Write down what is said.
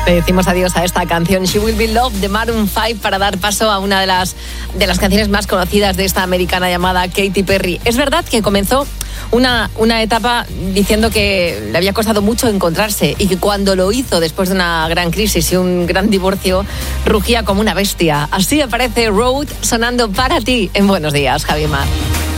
Le decimos adiós a esta canción She Will Be Loved de Maroon 5 para dar paso a una de las canciones más conocidas de esta americana llamada Katy Perry. Es verdad que comenzó una etapa diciendo que le había costado mucho encontrarse y que cuando lo hizo después de una gran crisis y un gran divorcio rugía como una bestia. Así aparece Road sonando para ti en Buenos Días, Javi Mar.